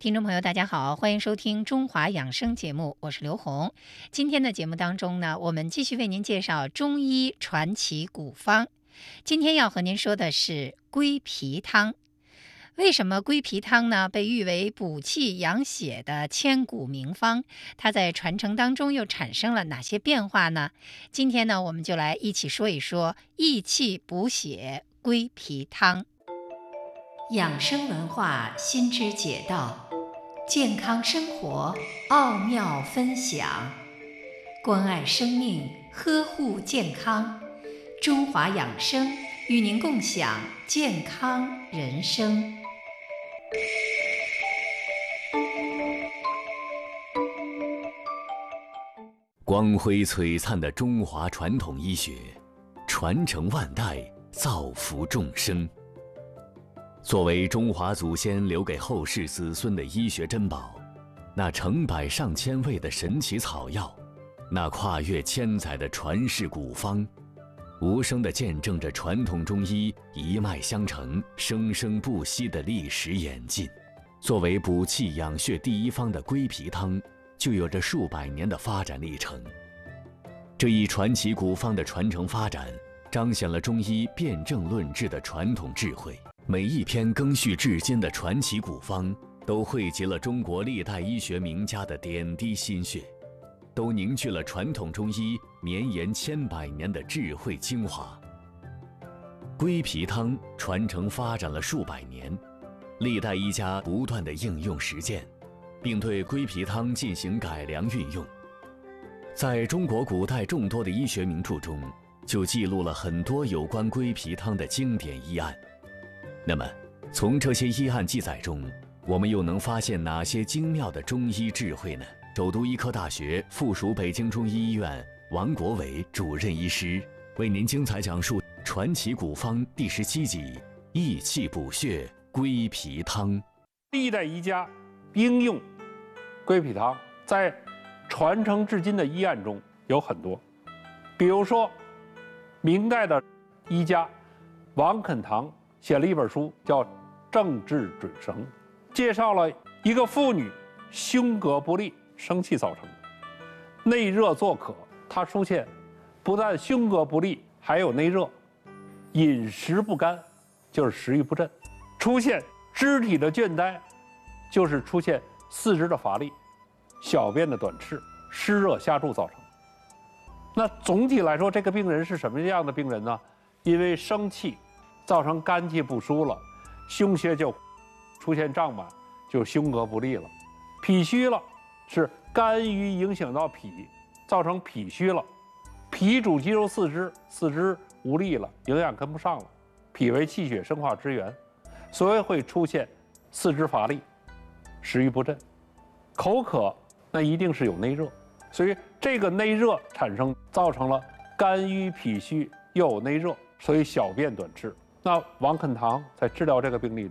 听众朋友，大家好，欢迎收听中华养生节目，我是刘红。今天的节目当中呢，我们继续为您介绍中医传奇古方。今天要和您说的是归脾汤。为什么归脾汤呢被誉为补气养血的千古名方？它在传承当中又产生了哪些变化呢？今天呢，我们就来一起说一说益气补血归脾汤。养生文化新知解道，健康生活奥妙分享，关爱生命，呵护健康。中华养生与您共享健康人生。 光辉璀璨的中华传统医学，传承万代，造福众生。作为中华祖先留给后世子孙的医学珍宝，那成百上千味的神奇草药，那跨越千载的传世古方，无声地见证着传统中医一脉相承、生生不息的历史演进。作为补气养血第一方的归脾汤，就有着数百年的发展历程。这一传奇古方的传承发展，彰显了中医辨证论治的传统智慧。每一篇赓续至今的传奇古方，都汇集了中国历代医学名家的点滴心血，都凝聚了传统中医绵延千百年的智慧精华。归脾汤传承发展了数百年，历代医家不断地应用实践，并对归脾汤进行改良运用。在中国古代众多的医学名著中，就记录了很多有关归脾汤的经典医案。那么，从这些医案记载中，我们又能发现哪些精妙的中医智慧呢？首都医科大学附属北京中医医院王国伟主任医师为您精彩讲述传奇古方第17集益气补血归脾汤。 历代医家应用归脾汤在传承至今的医案中有很多，比如说明代的医家王肯堂写了一本书叫《正治准绳》，介绍了一个妇女胸膈不利，生气造成的，内热作渴，她出现不但胸膈不利，还有内热，饮食不甘，就是食欲不振，出现肢体的倦怠，就是出现四肢的乏力，小便的短赤，湿热下注造成。那总体来说，这个病人是什么样的病人呢？因为生气造成肝气不舒了，胸胁就出现胀满，就胸膈不利了；脾虚了，是肝郁影响到脾，造成脾虚了。脾主肌肉四肢，四肢无力了，营养跟不上了。脾为气血生化之源，所以会出现四肢乏力、食欲不振。口渴，那一定是有内热，所以这个内热产生，造成了肝郁脾虚又有内热，所以小便短赤。那王肯堂在治疗这个病例中